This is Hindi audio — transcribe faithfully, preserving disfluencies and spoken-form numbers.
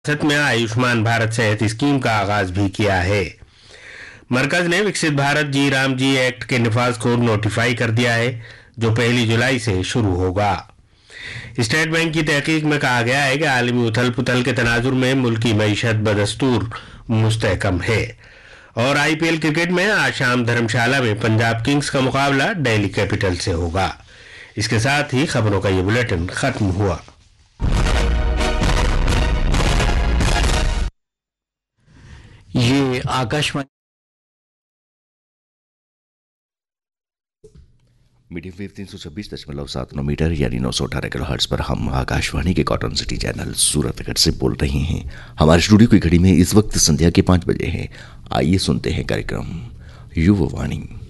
रियासत में आयुष्मान भारत सेहत स्कीम का आगाज भी किया है। मरकज ने विकसित भारत जी राम जी एक्ट के निफाज को नोटिफाई कर दिया है, जो पहली जुलाई से शुरू होगा। स्टेट बैंक की तहकीक में कहा गया है कि आलमी उथल पुथल के तनाजुर में मुल्की मईशत बदस्तूर मुस्तहकम है। और आईपीएल क्रिकेट में आज शाम धर्मशाला में पंजाब किंग्स का मुकाबला दिल्ली कैपिटल से होगा। इसके साथ ही खबरों का ये बुलेटिन खत्म हुआ। ये आकाशवाणी मीडियम वेव तीन सौ छब्बीस दशमलव सात नौ मीटर यानी नौ सौ अठारह किलो हर्ट्ज पर हम आकाशवाणी के कॉटन सिटी चैनल सूरतगढ़ से बोल रहे हैं। हमारे स्टूडियो की घड़ी में इस वक्त संध्या के पाँच बजे हैं। आइए सुनते हैं कार्यक्रम युवा वाणी।